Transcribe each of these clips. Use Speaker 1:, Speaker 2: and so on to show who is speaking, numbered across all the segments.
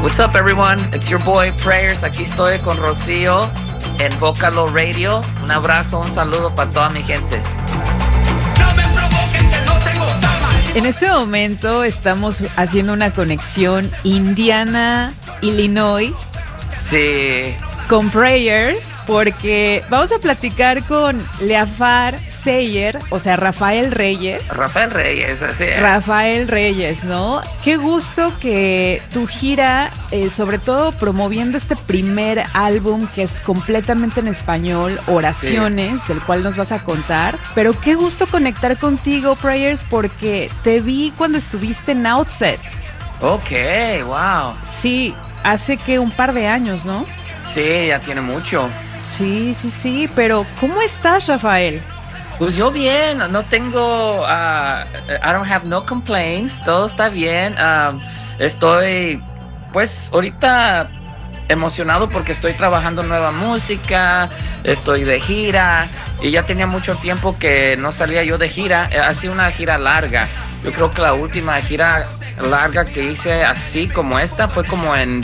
Speaker 1: What's up, everyone? It's your boy Prayers. Aquí estoy con Rocío en Vocalo Radio. Un abrazo, un saludo para toda mi gente.
Speaker 2: No me provoquen que no tengo calma.
Speaker 3: En este momento estamos haciendo una conexión Indiana, Illinois,
Speaker 1: Sí.
Speaker 3: con Prayers, porque vamos a platicar con Leafar Seyer, o sea, Rafael Reyes.
Speaker 1: Rafael Reyes, así es.
Speaker 3: Rafael Reyes, ¿no? Qué gusto que tu gira, sobre todo promoviendo este primer álbum que es completamente en español, Oraciones, del cual nos vas a contar. Pero qué gusto conectar contigo, Prayers, porque te vi cuando estuviste en Outset.
Speaker 1: Ok, wow.
Speaker 3: Sí, hace que un par de años, ¿no?
Speaker 1: Sí, ya tiene mucho.
Speaker 3: Sí, pero ¿cómo estás, Rafael?
Speaker 1: Pues yo bien, no tengo, I don't have no complaints, todo está bien. Estoy, pues, ahorita emocionado porque estoy trabajando nueva música, estoy de gira y ya tenía mucho tiempo que no salía yo de gira. Ha sido una gira larga. Yo creo que la última gira larga que hice así como esta fue como en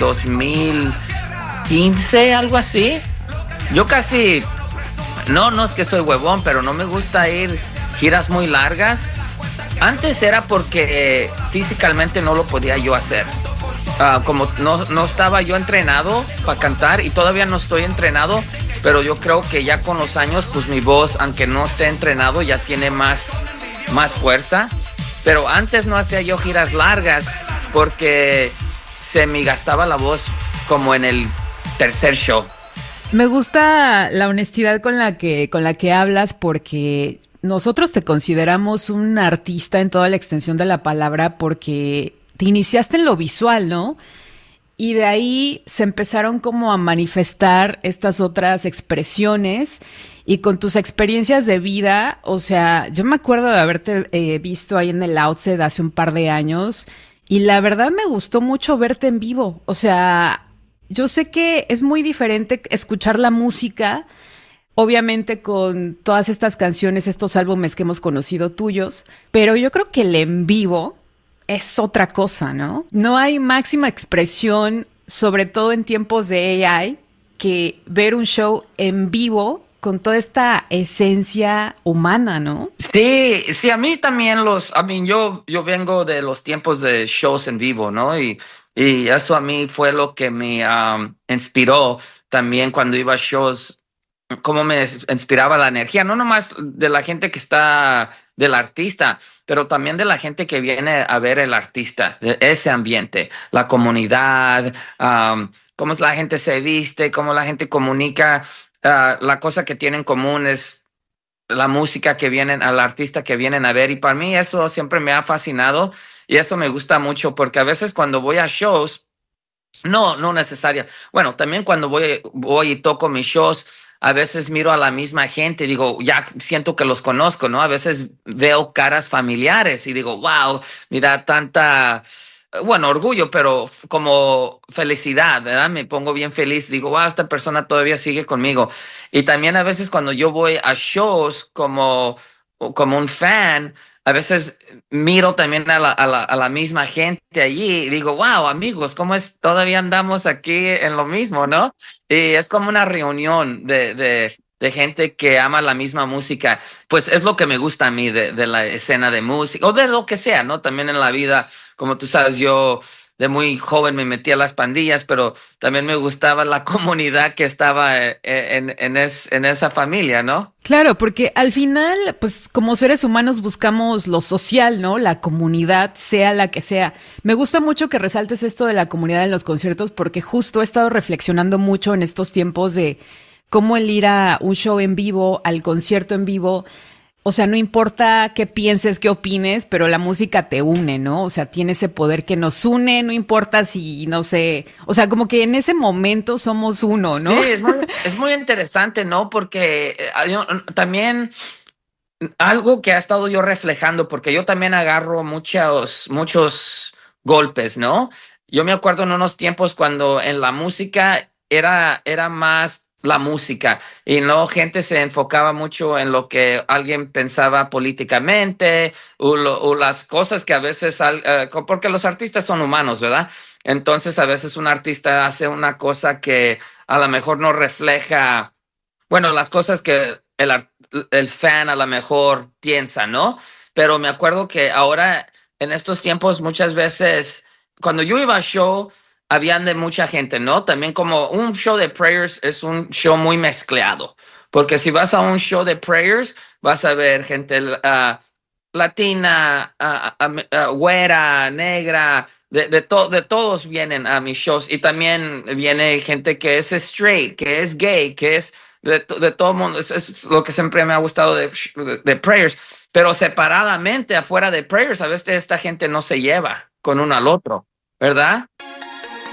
Speaker 1: 2015, algo así. Yo casi, no es que soy huevón, pero no me gusta ir giras muy largas. Antes era porque físicamente no lo podía yo hacer. Como no estaba yo entrenado para cantar y todavía no estoy entrenado, pero yo creo que ya con los años, pues mi voz, aunque no esté entrenado, ya tiene más fuerza. Pero antes no hacía yo giras largas porque se me gastaba la voz como en el tercer show.
Speaker 3: Me gusta la honestidad con la que hablas, porque nosotros te consideramos un artista en toda la extensión de la palabra, porque te iniciaste en lo visual, ¿no? Y de ahí se empezaron como a manifestar estas otras expresiones, y con tus experiencias de vida, o sea, yo me acuerdo de haberte visto ahí en el Outset hace un par de años, y la verdad me gustó mucho verte en vivo. O sea, yo sé que es muy diferente escuchar la música, obviamente con todas estas canciones, estos álbumes que hemos conocido tuyos, pero yo creo que el en vivo es otra cosa, ¿no? No hay máxima expresión, sobre todo en tiempos de AI, que ver un show en vivo con toda esta esencia humana, ¿no?
Speaker 1: Sí, a mí también yo vengo de los tiempos de shows en vivo, ¿no? Y eso a mí fue lo que me inspiró también cuando iba a shows, cómo me inspiraba la energía, no nomás de la gente que está, del artista, pero también de la gente que viene a ver el artista, de ese ambiente, la comunidad, cómo la gente se viste, cómo la gente comunica. La cosa que tienen en común es la música que vienen, al artista que vienen a ver, y para mí eso siempre me ha fascinado y eso me gusta mucho, porque a veces cuando voy a shows, no necesaria, bueno, también cuando voy y toco mis shows, a veces miro a la misma gente y digo, ya siento que los conozco, ¿no? A veces veo caras familiares y digo, wow, mira tanta, bueno, orgullo, pero como felicidad, ¿verdad? Me pongo bien feliz, digo, wow, esta persona todavía sigue conmigo. Y también a veces cuando yo voy a shows como un fan, a veces miro también a la misma gente allí y digo, wow, amigos, ¿cómo es? Todavía andamos aquí en lo mismo, ¿no? Y es como una reunión de gente que ama la misma música. Pues es lo que me gusta a mí de la escena de música, o de lo que sea, ¿no? También en la vida, como tú sabes, yo de muy joven me metí a las pandillas, pero también me gustaba la comunidad que estaba en esa familia, ¿no?
Speaker 3: Claro, porque al final, pues como seres humanos buscamos lo social, ¿no? La comunidad, sea la que sea. Me gusta mucho que resaltes esto de la comunidad en los conciertos, porque justo he estado reflexionando mucho en estos tiempos de cómo el ir a un show en vivo, al concierto en vivo, o sea, no importa qué pienses, qué opines, pero la música te une, ¿no? O sea, tiene ese poder que nos une, no importa si, no sé, o sea, como que en ese momento somos uno, ¿no?
Speaker 1: Sí, es muy interesante, ¿no? Porque también algo que ha estado yo reflejando, porque yo también agarro muchos golpes, ¿no? Yo me acuerdo en unos tiempos cuando en la música era más la música y no gente se enfocaba mucho en lo que alguien pensaba políticamente o las cosas que a veces, porque los artistas son humanos, ¿verdad? Entonces a veces un artista hace una cosa que a lo mejor no refleja, bueno, las cosas que el fan a lo mejor piensa, ¿no? Pero me acuerdo que ahora en estos tiempos muchas veces, cuando yo iba a show, habían de mucha gente, ¿no? También como un show de prayers es un show muy mezclado, porque si vas a un show de prayers, vas a ver gente latina, güera, negra, de todos vienen a mis shows y también viene gente que es straight, que es gay, que es de todo el mundo. Es lo que siempre me ha gustado de prayers, pero separadamente, afuera de prayers, a veces esta gente no se lleva con uno al otro, ¿verdad?